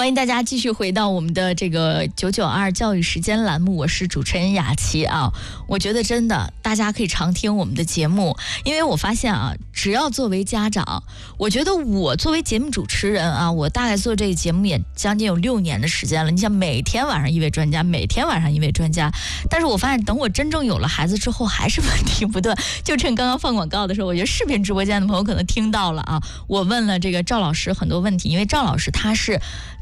欢迎大家继续回到我们的这个992教育时间栏目，我是主持人雅琪啊。我觉得真的大家可以常听我们的节目，因为我发现啊，只要作为家长，我觉得我作为节目主持人啊，我大概做这个节目也将近有6年的时间了。你想每天晚上一位专家，每天晚上一位专家，但是我发现等我真正有了孩子之后，还是问题不断。就趁刚刚放广告的时候，我觉得视频直播间的朋友可能听到了啊，我问了这个赵老师很多问题，因为赵老师他是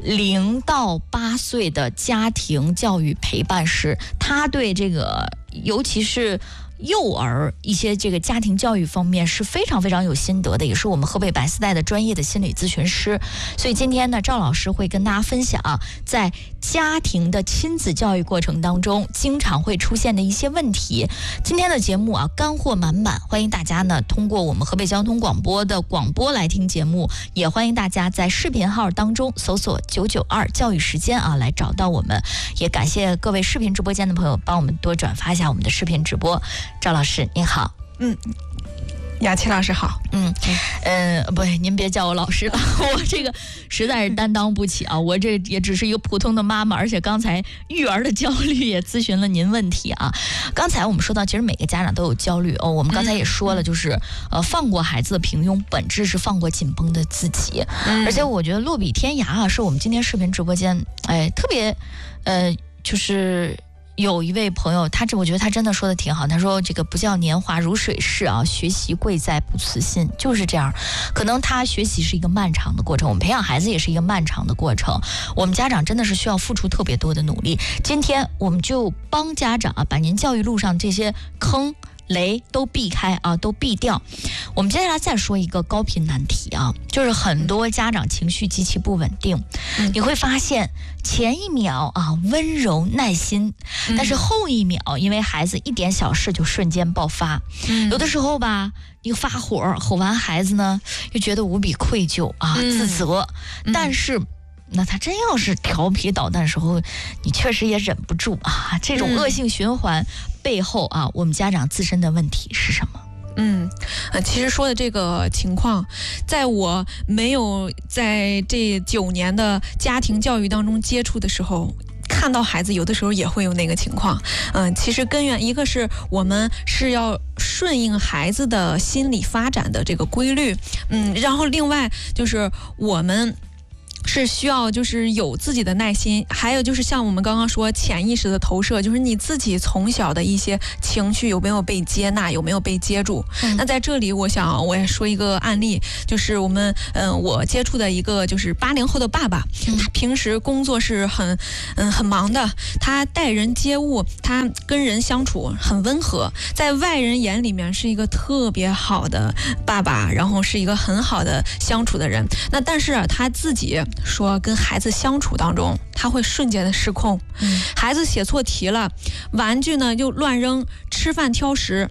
0到8岁的家庭教育陪伴师，他对这个尤其是幼儿一些这个家庭教育方面是非常非常有心得的，也是我们河北百思代的专业的心理咨询师。所以今天呢，赵老师会跟大家分享在家庭的亲子教育过程当中经常会出现的一些问题。今天的节目干货满满，欢迎大家呢通过我们河北交通广播的广播来听节目，也欢迎大家在视频号当中搜索992教育时间来找到我们。也感谢各位视频直播间的朋友帮我们多转发一下我们的视频直播。赵老师您好。 雅琪老师好。 不，您别叫我老师了，我这个实在是担当不起啊！我这也只是一个普通的妈妈，而且刚才育儿的焦虑也咨询了您问题啊。刚才我们说到，其实每个家长都有焦虑我们刚才也说了，就是放过孩子的平庸，本质是放过紧绷的自己。而且我觉得落笔天涯是我们今天视频直播间特别就是有一位朋友，我觉得他真的说的挺好。他说这个不叫年华如水逝学习贵在不辞辛，就是这样。可能他学习是一个漫长的过程，我们培养孩子也是一个漫长的过程。我们家长真的是需要付出特别多的努力。今天我们就帮家长把您教育路上这些坑雷都避开都避掉。我们接下来再说一个高频难题就是很多家长情绪极其不稳定。你会发现前一秒温柔耐心，但是后一秒因为孩子一点小事就瞬间爆发。有的时候吧，你发火吼完孩子呢，又觉得无比愧疚自责。但是那他真要是调皮捣蛋的时候，你确实也忍不住这种恶性循环背后我们家长自身的问题是什么？ 其实说的这个情况，在我没有在这9年的家庭教育当中接触的时候，看到孩子有的时候也会有那个情况。其实根源一个是我们是要顺应孩子的心理发展的这个规律，然后另外就是我们是需要就是有自己的耐心，还有就是像我们刚刚说潜意识的投射，就是你自己从小的一些情绪有没有被接纳，有没有被接住。那在这里我也说一个案例，就是我接触的一个就是80后的爸爸，他平时工作是很忙的，他待人接物，他跟人相处很温和，在外人眼里面是一个特别好的爸爸，然后是一个很好的相处的人。那但是他自己说跟孩子相处当中他会瞬间的失控。孩子写错题了，玩具呢又乱扔，吃饭挑食，